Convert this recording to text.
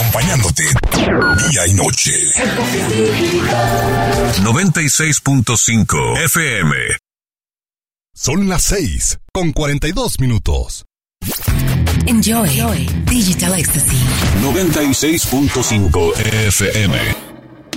acompañándote día y noche. 96.5 FM. Son las 6:42. Enjoy Digital Ecstasy. 96.5 FM.